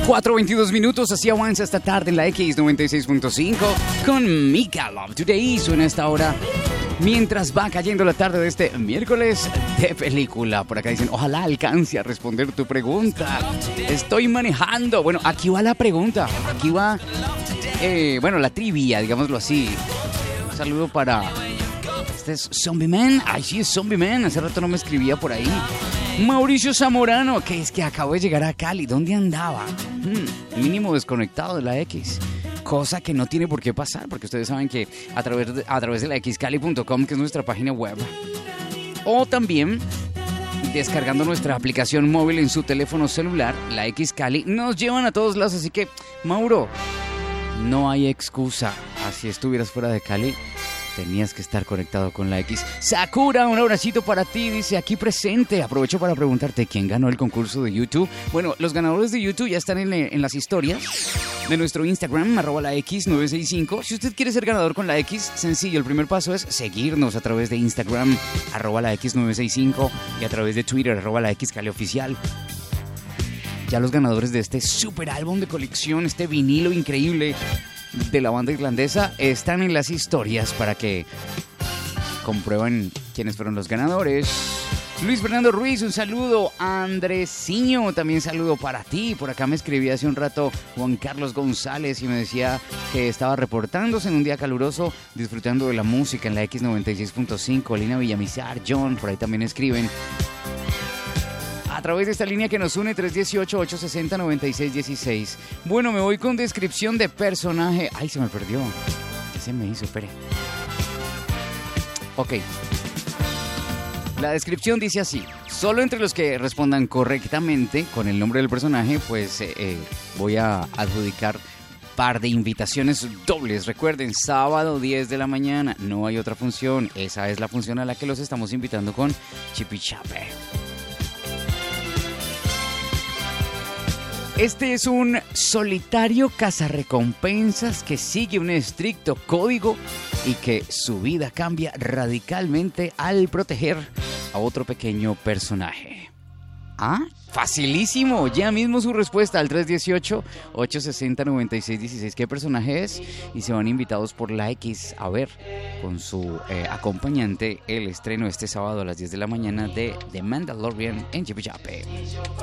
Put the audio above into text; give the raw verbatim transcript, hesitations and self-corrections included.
cuatro veintidós minutos, así avanza esta tarde en la X noventa y seis punto cinco con Mika Love Today. Suena esta hora mientras va cayendo la tarde de este miércoles de película. Por acá dicen, ojalá alcance a responder tu pregunta. Estoy manejando. Bueno, aquí va la pregunta. Aquí va, eh, bueno, la trivia, digámoslo así. Un saludo para... Este es Zombie Man. Ay, sí, es Zombie Man. Hace rato no me escribía por ahí. Mauricio Zamorano, que es que acabo de llegar a Cali. ¿Dónde andaba? Hmm, mínimo desconectado de la X. Cosa que no tiene por qué pasar, porque ustedes saben que a través de, a través de la x cali punto com, que es nuestra página web, o también descargando nuestra aplicación móvil en su teléfono celular, la X-Cali, nos llevan a todos lados. Así que, Mauro, no hay excusa. Así estuvieras fuera de Cali, tenías que estar conectado con la X. Sakura, un abracito para ti, dice aquí presente. Aprovecho para preguntarte quién ganó el concurso de YouTube. Bueno, los ganadores de YouTube ya están en, en las historias de nuestro Instagram, arroba la X nueve seis cinco. Si usted quiere ser ganador con la X, sencillo, el primer paso es seguirnos a través de Instagram, arroba la X nueve seis cinco, y a través de Twitter, arroba la X Cali Oficial. Ya los ganadores de este super álbum de colección, este vinilo increíble de la banda irlandesa, están en las historias para que comprueben quiénes fueron los ganadores. Luis Fernando Ruiz, un saludo. Andresiño, también saludo para ti. Por acá me escribía hace un rato Juan Carlos González y me decía que estaba reportándose en un día caluroso, disfrutando de la música en la X noventa y seis punto cinco. Lina Villamizar, John, por ahí también escriben a través de esta línea que nos une, tres uno ocho, ocho seis cero, nueve seis uno seis. Bueno, me voy con descripción de personaje. Ay, se me perdió. ¿Qué se me hizo? Espere. Ok. La descripción dice así: solo entre los que respondan correctamente con el nombre del personaje, pues eh, eh, voy a adjudicar par de invitaciones dobles. Recuerden, sábado diez de la mañana, no hay otra función. Esa es la función a la que los estamos invitando con Chipichape. Este es un solitario cazarrecompensas que sigue un estricto código y que su vida cambia radicalmente al proteger a otro pequeño personaje. ¿Ah? Facilísimo. Ya mismo su respuesta al tres uno ocho, ocho seis cero, nueve seis uno seis. ¿Qué personaje es? Y se van invitados por la X a ver con su eh, acompañante el estreno este sábado a las diez de la mañana de The Mandalorian en Chipichape.